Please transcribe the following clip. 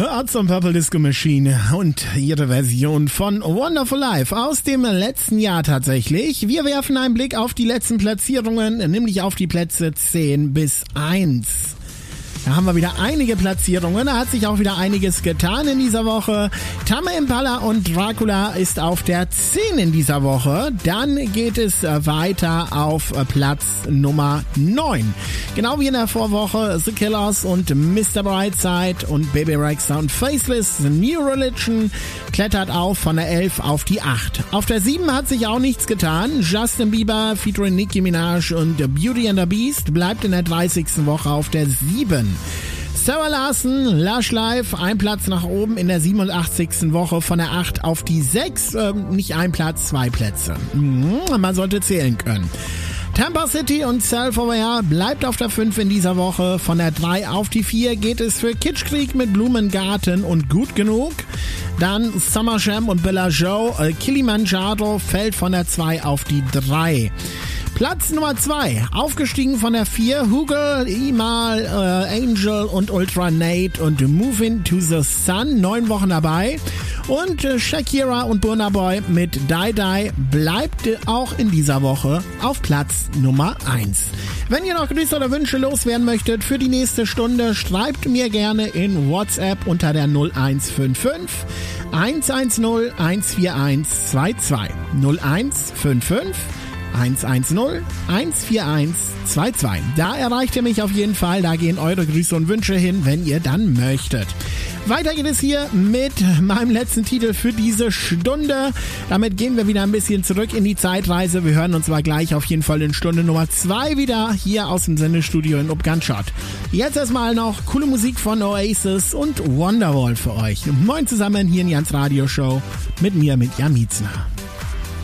Hört zum Purple Disco Machine und ihre Version von Wonderful Life aus dem letzten Jahr tatsächlich. Wir werfen einen Blick auf die letzten Platzierungen, nämlich auf die Plätze 10 bis 1. Da haben wir wieder einige Platzierungen, da hat sich auch wieder einiges getan in dieser Woche. Tame Impala und Dracula ist auf der 10 in dieser Woche. Dann geht es weiter auf Platz Nummer 9. Genau wie in der Vorwoche The Killers und Mr. Brightside und Baby Rexha und Faceless. The New Religion klettert auf von der 11 auf die 8. Auf der 7 hat sich auch nichts getan. Justin Bieber featuring Nicki Minaj und Beauty and the Beast bleibt in der 30. Woche auf der 7. Sarah Larson, Lush Life, ein Platz nach oben in der 87. Woche von der 8 auf die 6. Nicht ein Platz, 2 Plätze. Man sollte zählen können. Tampa City und Self-Aware bleibt auf der 5 in dieser Woche. Von der 3 auf die 4 geht es für Kitschkrieg mit Blumengarten und Gut Genug. Dann Summer Jam und Bella Joe. Kilimanjaro fällt von der 2 auf die 3. Platz Nummer 2, aufgestiegen von der 4, Hugel, Imal, Angel und Ultra Nate und Moving to the Sun, 9 Wochen dabei. Und Shakira und Burna Boy mit Die Die bleibt auch in dieser Woche auf Platz Nummer 1. Wenn ihr noch Grüße oder Wünsche loswerden möchtet für die nächste Stunde, schreibt mir gerne in WhatsApp unter der 0155 110 141 22. 0155 110 14122. Da erreicht ihr mich auf jeden Fall. Da gehen eure Grüße und Wünsche hin, wenn ihr dann möchtet. Weiter geht es hier mit meinem letzten Titel für diese Stunde. Damit gehen wir wieder ein bisschen zurück in die Zeitreise. Wir hören uns aber gleich auf jeden Fall in Stunde Nummer 2 wieder hier aus dem Sendestudio in Upganschott. Jetzt erstmal noch coole Musik von Oasis und Wonderwall für euch. Moin zusammen hier in Jans Radio Show mit mir, mit Jan Mietzner.